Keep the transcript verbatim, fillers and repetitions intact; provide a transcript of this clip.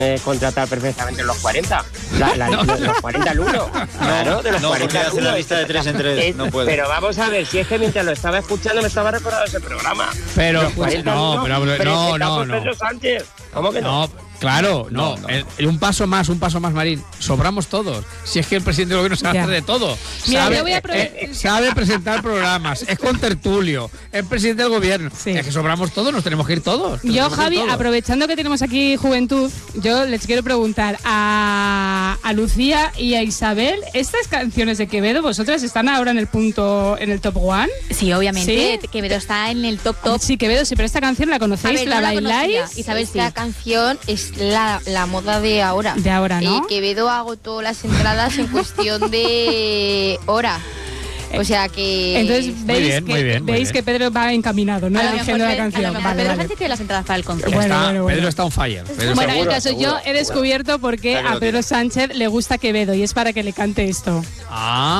eh, contratar perfectamente los cuarenta. La, la, no, los, los cuarenta al uno. Claro, de los no, cuarenta al uno. la lista de tres en tres, es, no puede. Pero vamos a ver, si es que mientras lo estaba escuchando me estaba recordando ese programa. Pero, pues, no, pero, pero, no, no, no. Pedro Sánchez. ¿Cómo que no? No. Claro, no, no, no. El, el un paso más, un paso más, Marín. Sobramos todos. Si es que el presidente del gobierno sabe hacer de todo. Mira, sabe, yo voy a eh, sabe presentar programas, es contertulio, es presidente del gobierno. Sí. Es que sobramos todos, nos tenemos que ir todos. Yo, Javi, todos. Aprovechando que tenemos aquí juventud, yo les quiero preguntar a, a Lucía y a Isabel, ¿estas canciones de Quevedo, vosotras están ahora en el punto, en el top one? Sí, obviamente. ¿Sí? Quevedo está en el top top. Sí, Quevedo, sí, pero esta canción la conocéis, ver, la no bailáis. Isabel, esta sí. canción es La, la moda de ahora. De ahora, ¿no? Eh, Quevedo agotó las entradas en cuestión de hora. O sea que... Entonces veis, bien, que, muy bien, muy veis bien. que Pedro va encaminado, ¿no? Eligiendo la canción. A lo mejor vale, Pedro vale. Sánchez tiene las entradas para el concierto. Bueno, está, bueno, bueno. Pedro está on fire. Pedro Bueno, está el caso, seguro, yo he descubierto por qué seguro. a Pedro Sánchez le gusta Quevedo y es para que le cante esto. Ah.